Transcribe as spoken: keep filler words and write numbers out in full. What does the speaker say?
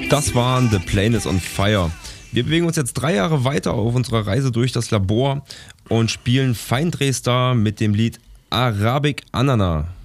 Das waren The Plane is on Fire. Wir bewegen uns jetzt drei Jahre weiter auf unserer Reise durch das Labor und spielen Feindrestar mit dem Lied Arabic Anana.